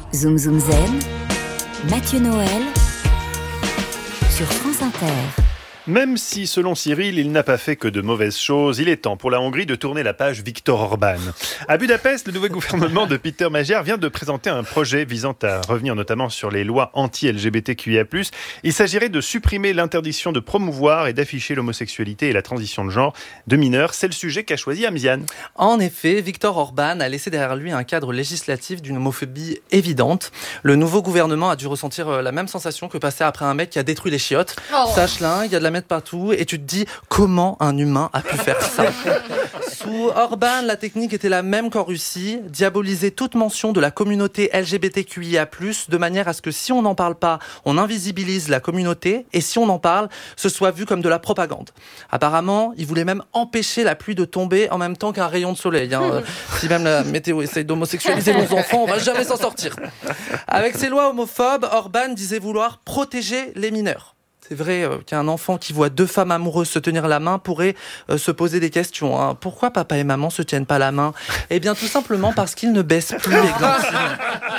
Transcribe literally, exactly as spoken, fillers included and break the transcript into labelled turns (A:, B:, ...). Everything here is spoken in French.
A: Zoom Zoom Zen, Mathieu Noël sur France Inter.
B: Même si, selon Cyril, il n'a pas fait que de mauvaises choses, il est temps pour la Hongrie de tourner la page Viktor Orban. À Budapest, le nouveau gouvernement de Péter Magyar vient de présenter un projet visant à revenir notamment sur les lois anti-L G B T Q I A plus. Il s'agirait de supprimer l'interdiction de promouvoir et d'afficher l'homosexualité et la transition de genre de mineurs. C'est le sujet qu'a choisi Amziane.
C: En effet, Viktor Orban a laissé derrière lui un cadre législatif d'une homophobie évidente. Le nouveau gouvernement a dû ressentir la même sensation que passer après un mec qui a détruit les chiottes. Oh. Sache-là, il y a de la partout et tu te dis comment un humain a pu faire ça. Sous Orban, la technique était la même qu'en Russie, diaboliser toute mention de la communauté L G B T Q I A plus, de manière à ce que si on n'en parle pas, on invisibilise la communauté et si on en parle, ce soit vu comme de la propagande. Apparemment, il voulait même empêcher la pluie de tomber en même temps qu'un rayon de soleil. Hein. Si même la météo essaye d'homosexualiser nos enfants, on va jamais s'en sortir. Avec ses lois homophobes, Orban disait vouloir protéger les mineurs. C'est vrai euh, qu'un enfant qui voit deux femmes amoureuses se tenir la main pourrait euh, se poser des questions. Hein. Pourquoi papa et maman se tiennent pas la main ? Eh bien, tout simplement parce qu'ils ne baissent plus les glands.